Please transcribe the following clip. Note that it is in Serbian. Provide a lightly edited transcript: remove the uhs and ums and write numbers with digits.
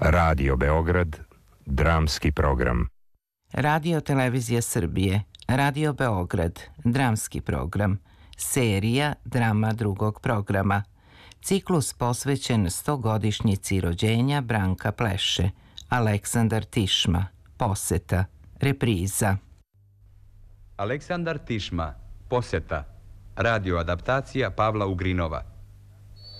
Radio Beograd, dramski program. Radio Televizija Srbije, Radio Beograd, dramski program, serija drama drugog programa, ciklus posvećen 100-godišnjici rođenja Branka Pleše, Aleksandar Tišma, Poseta, repriza. Aleksandar Tišma, Poseta, radio adaptacija Pavla Ugrinova.